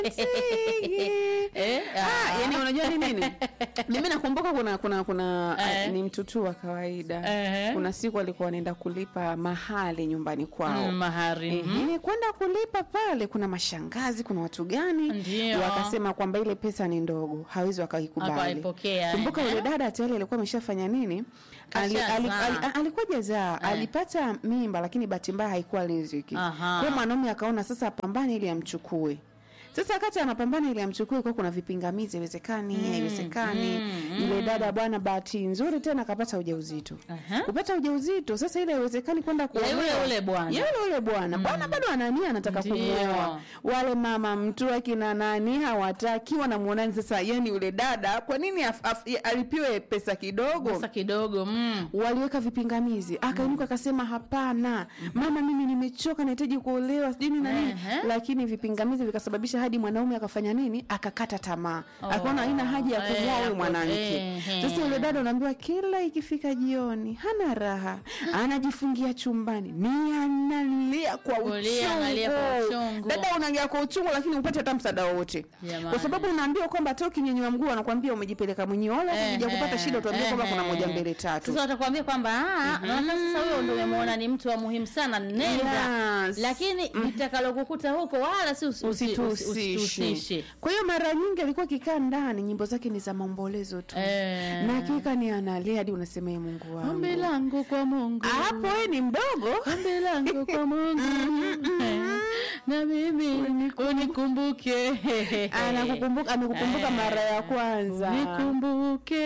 Yani unajua ni nini? Mimi nakumbuka kuna ni mtutu wa kawaida. Kuna siku alikuwa anaenda kulipa mahali nyumbani kwao. Mahari. Kwenda kulipa pale kuna mashangazi, kuna watu gani? Wakasema kwamba ile pesa ni ndogo, hawezi wakaikubali. Kumbuka yule dada tayari alikuwa ameshafanya nini? Alikuwa jazaa, alipata mimba lakini bahati mbaya haikuwa riziki. Kwa mwanaume akaona sasa apambane ili amchukue. Sasa wakati anapambana ile amchukue kwa kuna vipingamizi, haiwezekani. Yule dada bwana bahati nzuri tena akapata ujauzito. Kupata ujauzito sasa ile haiwezekani kwenda kwa yule bwana. Bwana bado anania anataka kumuoa. Wale mama mtu akina nani hawataki, wanamuonani sasa yani yule dada kwa nini alipiwe pesa kidogo? Waliweka vipingamizi. Akainuka akasema hapana. Mama mimi nimechoka nahitaji kuolewa sijui na nini. Lakini vipingamizi vikasababisha hadi mwanaume akafanya nini? Akakata tamaa. Akaona haina haja ya kuoa mwanamke. Sasa yule dada unaambiwa kila ikifika jioni hana raha. Anajifungia chumbani. Ni analia kwa uchungu. Dada unaangia kwa uchungu lakini upate hata msaada wote. Kwa sababu unaambiwa kwamba toki nyenywa mguu anakuambia umejipeleka mwenyewe wala ukija kupata shida utaambia kwamba kuna moja mbele tatu. Sasa watakwambia kwamba sasa huyo ndio umemuona ni mtu wa muhimu sana nenda. Lakini nitakalokukuta huko wala si usitusishi. Kwa hiyo mara nyingi alikuwa kikaa ndani nyimbo zake ni za maombolezo tu. Na hakika ni analia hadi unasema Mungu wangu. Ombi langu kwa Mungu. Hapo wewe ni mdogo. Ombi langu kwa Mungu. Na mimi unikumbuke. Amekukumbuka mara ya kwanza. Nikumbuke.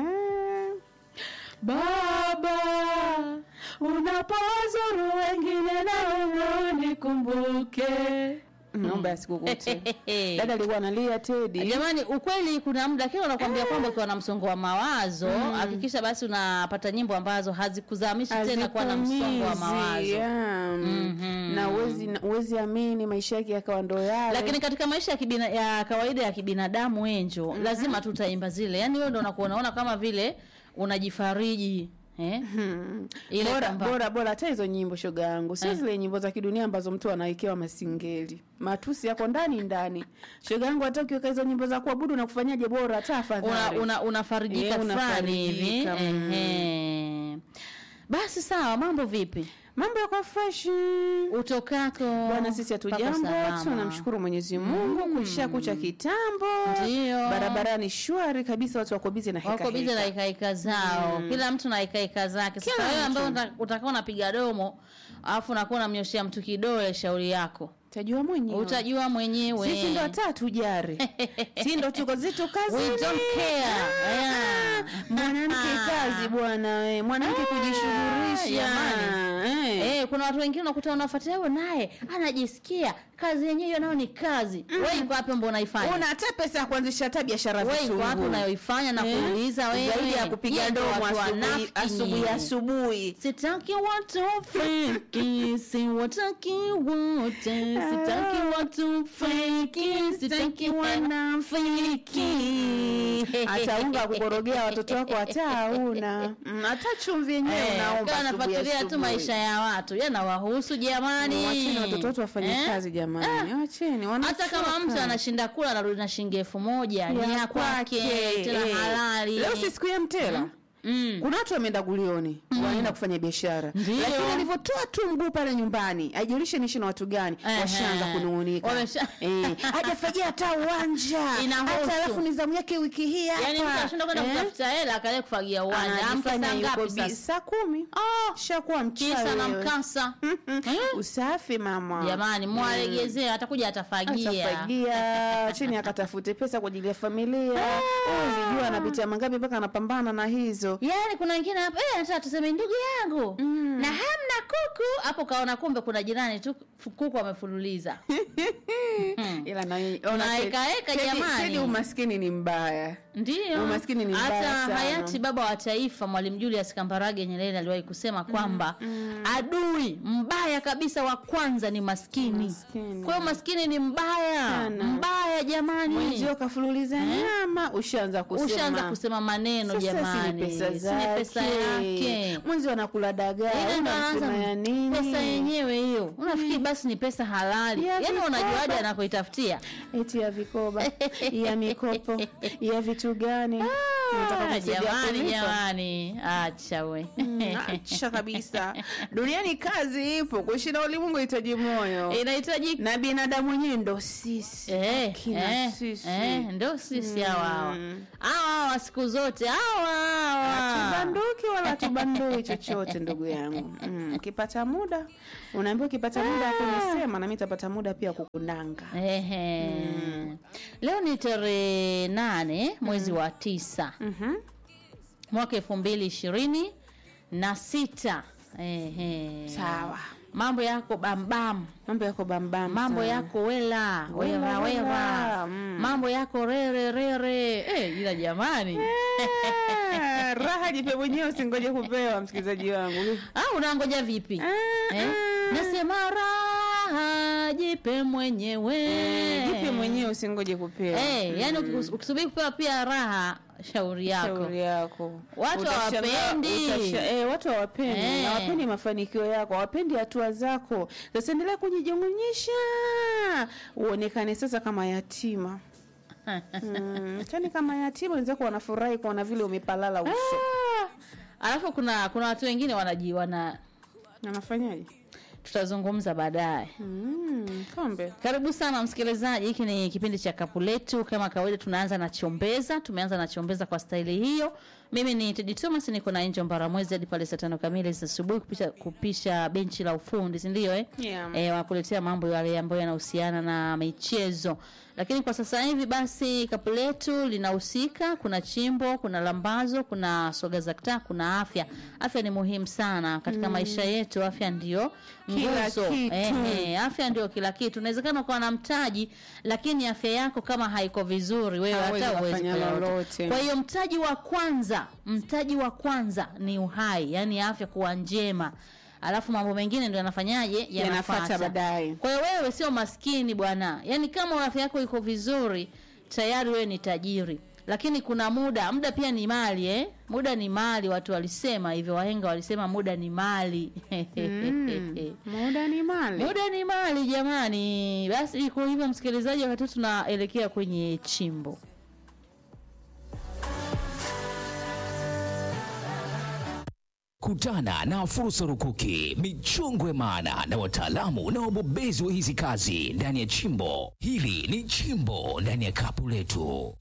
Baba, unapowazuru wengine na unikumbuke. Naomba asikukute. Dada alikuwa analia Teddy. Jamani ukweli kuna muda kile unakuambia kwamba ukiwa na msongo wa mawazo, hakikisha basi unapata nyimbo ambazo hazikuzamishi tena kuwa na msongo wa mawazo. Na uwezi amini maisha yake yakawa ndo yale. Lakini katika maisha ya kawaida ya kibinadamu Enjo, lazima tutaimba zile. Yaani wewe ndo unakuona kama vile unajifariji. Bora hata hizo nyimbo shoga yangu sio zile nyimbo za kidunia ambazo mtu anaikewa masingeli matusi yako ndani shoga yangu. Hata ukiweka hizo nyimbo za kuabudu na kufanyaje bora hata afadhali unafarijika fulani hivi. Basi sawa, mambo vipi? Mambo yako fresh utokako bwana. Sisi hatujambo, tunamshukuru Mwenyezi Mungu. Kucha kitambo, barabarani shwari kabisa, watu wako busy na heka zao. Kila mtu na heka zake. Sasa wewe ambaye utakao unapiga domo alafu unakuwa unamnyoshia mtu kidole, shauri yako. Utajua mwenyewe. Sisi ndo tatu jare. Sisi ndo tuko zetu kazi. We don't care. Mwanamke kazi bwana wewe. Mwanamke kujishughulisha. Kuna watu wengine unakuta unafuatia wewe naye anajisikia kazi yenyewe nayo ni kazi. Wewe iko wapi mbona unaifanya? Una hata pesa ya kuanzisha hata biashara vitu. Wewe iko wapi unayoifanya na kuuliza wewe? Zaidi ya kupiga domo asubuhi. Sitaki watu fake, sitaki wote. Sitaki watu fake, sitaki wanafiki. Hata unga kukorogea watoto wako hata una. Hata chumvi yenyewe unaomba. Kana nafuatilia tu maisha ya watu. Yanawahusu jamani. Wacheni watoto wetu wafanye kazi jamani. Wacheni hata kama mtu anashinda kula anarudi na shilingi 1000 ni ya kwake tena halali. Leo si siku ya mtela. Kuna watu wameenda gulioni, wanaenda kufanya biashara. Lakini alivyotoa tu mguu pale nyumbani, haijalishi nishi na watu gani, washaanza kunungunika. Hajafajia hata uwanja. Hata alafu nizamu yake wiki hii hapa. Yaani mtu anashinda kwenda kutafuta hela akae kufagia uwanja. Amka saa ngapi sasa? Saa 10. Shakuwa mchawi. Kisa na mkasa. Usafi mama. Jamani mwalegezea atakuja atafagia. Chini akatafute pesa kwa ajili ya familia. Unajua anapitia mangapi mpaka anapambana na hizo. Yaani kuna wengine hapa nataka tuseme ndugu yangu na hamna kuku hapo, kaona kumbe kuna jirani tu kuku amefululiza. Ila na unaeka jamani. Umaskini ni mbaya. Ndio. Umaskini ni mbaya sana. Hata hayati baba wa taifa Mwalimu Julius Kambarage Nyerere aliwahi kusema kwamba adui mbaya kabisa wa kwanza ni maskini. Kwa hiyo maskini ni mbaya. Mbaya haya jamani. Mwenzio kafululiza nyama, ushaanza kusema maneno jamani. Sasa ni pesa yake. Mwenzio anakula dagaa, unasema ya nini? Pesa yenyewe hiyo. Unafikiri basi ni pesa halali. Yaani unajuaje anakoitafutia? Eti ya vikoba, ya mikopo, ya vitu gani? Jamani, acha we. Acha kabisa. Duniani kazi ipo, kushinda ulimwengu inahitaji moyo. Inahitaji na binadamu mwenyewe ndo sisi. Ndo sisi hawa. Hawa siku zote hawa. Tubanduki wala tubandui chochote ndugu yangu. Ukipata muda, unaambiwa ukipata muda kunisema na mimi nitapata muda pia kukunanga. Leo ni tarehe 8 mwezi wa 9. Mwaka 2026. Sawa. Mambo yako bambam. Mambo yako wela. Mambo yako rere. Ila jamani. Raha jipe mwenyewe, usingoje kupewa, msikilizaji wangu. Unangoja vipi? Nasema raha jipe mwenyewe. Jipe mwenyewe, usingoje kupewa. Yani ukisubiri kupewa pia raha, shauri yako. Watu hawapendi. Watu hawapendi. Hawapendi mafanikio yako, hawapendi hatua zako. Sasa endelea kujijongonyesha. Uonekane sasa kama yatima. Tani kama yatima wenzako wanafurahi kuona vile umepalala uso. Alafu kuna watu wengine wanafanyaje? Tutazungumza baadaye. Kombe. Karibu sana msikilizaji, hiki ni kipindi cha Kapu Letu. Kama kawaida tumeanza na chombeza kwa staili hiyo. Mimi ni Teddy Thomas, niko na Angel Mbaramwezi hadi pale saa 5 kamili za asubuhi kupisha benchi la ufundi, si ndio wakuletea mambo yale ambayo yanahusiana na michezo. Lakini kwa sasa hivi basi Kapu Letu linahusika, kuna chimbo, kuna lambazo, kuna soga za kitaa, kuna afya. Afya ni muhimu sana katika maisha yetu. Afya ndio nguzo. Afya ndio kila kitu. Inawezekana ukawa na mtaji lakini afya yako kama haiko vizuri, wewe hata huwezi lolote. Kwa hiyo mtaji wa kwanza ni uhai, yani afya kuwa njema. Alafu mambo mengine ndio yanafanyaje? Yanafuata baadaye. Kwa hiyo wewe sio maskini bwana. Yani kama afya yako iko vizuri, tayari wewe ni tajiri. Lakini kuna muda pia ni mali Muda ni mali, watu walisema hivyo, wahenga walisema muda ni mali. Muda ni mali jamani. Basi iko hivyo msikilizaji, wakati tunaelekea kwenye chimbo. Kutana na fursa rukuki, michongwe maana na wataalamu na wabobezi wa hizi kazi ndani ya chimbo. Hili ni chimbo ndani ya Kapu Letu.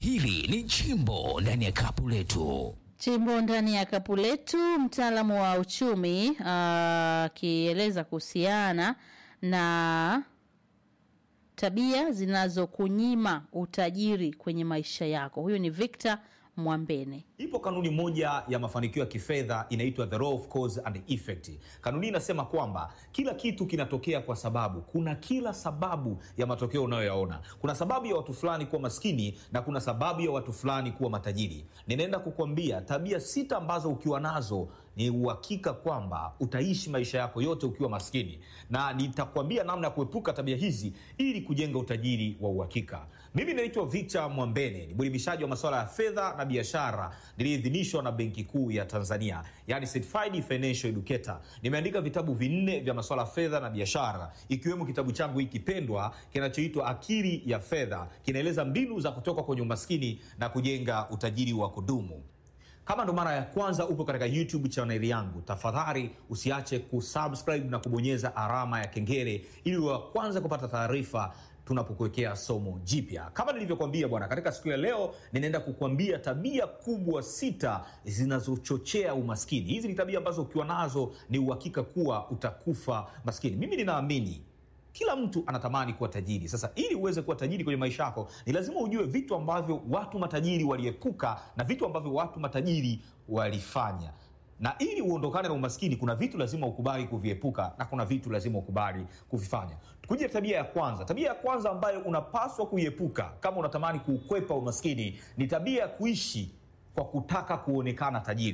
Chimbo ndani ya Kapu Letu, mtaalamu wa uchumi akieleza kuhusiana na tabia zinazokunyima utajiri kwenye maisha yako. Huyu ni Victor Mwambene. Ipo kanuni moja ya mafanikio ya kifedha inaitwa the law of cause and effect. Kanuni inasema kwamba kila kitu kinatokea kwa sababu. Kuna kila sababu ya matokeo unayoyaona. Kuna sababu ya watu fulani kuwa maskini na kuna sababu ya watu fulani kuwa matajiri. Ninaenda kukuambia tabia 6 ambazo ukiwa nazo ni uhakika kwamba utaishi maisha yako yote ukiwa maskini, na nitakwambia namna ya kuepuka tabia hizi ili kujenga utajiri wa uhakika. Mimi naitwa Victor Mwambene, ni mwelimishaji wa masuala ya fedha na biashara niliidhinishwa na Benki Kuu ya Tanzania, yani Certified Financial Educator. Nimeandika vitabu 4 vya masuala ya fedha na biashara, ikiwemo kitabu changu hiki pendwa kinachoitwa Akili ya Fedha, kinaeleza mbinu za kutoka kwenye umaskini na kujenga utajiri wa kudumu. Kama ndo mara ya kwanza upo katika YouTube channel yangu, tafadhali usiache kusubscribe na kubonyeza alama ya kengele ili wa kwanza kupata taarifa tunapokuwekea somo jipya. Kama nilivyokuambia bwana, katika siku ya leo ninaenda kukuambia tabia kubwa 6 zinazochochea umaskini. Hizi ni tabia ambazo ukiwa nazo ni uhakika kuwa utakufa maskini. Mimi ninaamini kila mtu anatamani kuwa tajiri. Sasa ili uweze kuwa tajiri kwenye maisha yako, ni lazima ujue vitu ambavyo watu matajiri waliepuka na vitu ambavyo watu matajiri walifanya. Na ili uondokane na umaskini, kuna vitu lazima ukubali kuviepuka na kuna vitu lazima ukubali kuvifanya. Tukuje tabia ya kwanza. Tabia ya kwanza ambayo unapaswa kuiepuka kama unatamani kuukwepa umaskini ni tabia ya kuishi kwa kutaka kuonekana tajiri.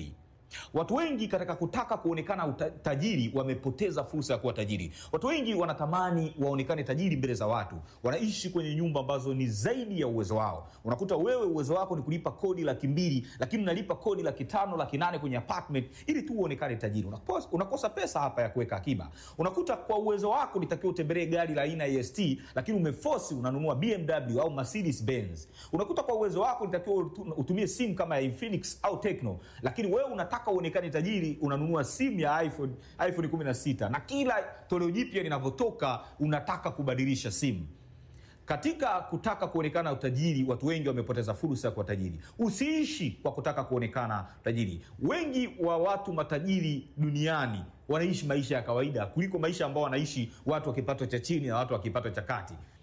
Watu wengi katika kutaka kuonekana tajiri wamepoteza fursa ya kuwa tajiri. Watu wengi wanatamani waonekane tajiri mbele za watu. Wanaishi kwenye nyumba ambazo ni zaidi ya uwezo wao. Unakuta wewe uwezo wako ni kulipa kodi 200,000, lakini unalipa kodi 500,000, 800,000 kwenye apartment ili tu uonekane tajiri. Unakosa pesa hapa ya kuweka akiba. Unakuta kwa uwezo wako unatakiwa utembelee gari la aina ya ST, lakini umeforce unanunua BMW au Mercedes Benz. Unakuta kwa uwezo wako unatakiwa utumie simu kama ya Infinix au Tecno, lakini wewe unataka uonekane tajiri, unanunua simu ya iPhone 16, na kila toleo jipya linavyotoka unataka kubadilisha simu. Katika kutaka kuonekana utajiri, watu wengi wamepoteza fursa ya kuwa tajiri. Usiishi kwa kutaka kuonekana tajiri. Wengi wa watu matajiri duniani wanaishi maisha ya kawaida kuliko maisha ambao wanaishi watu wa kipato cha chini na watu wa kipato cha kati.